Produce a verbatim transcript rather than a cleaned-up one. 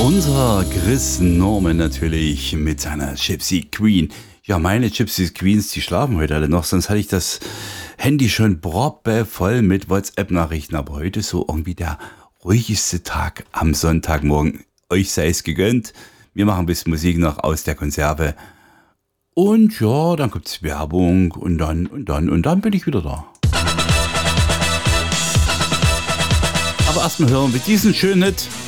Unser Chris Norman natürlich mit seiner Gypsy Queen. Ja, meine Gypsy Queens, die schlafen heute alle noch, sonst hatte ich das Handy schon proppevoll mit WhatsApp-Nachrichten. Aber heute ist so irgendwie der ruhigste Tag am Sonntagmorgen. Euch sei es gegönnt. Wir machen ein bisschen Musik noch aus der Konserve. Und ja, dann gibt's Werbung und dann und dann und dann bin ich wieder da. Aber erstmal hören wir diesen schönen Hit.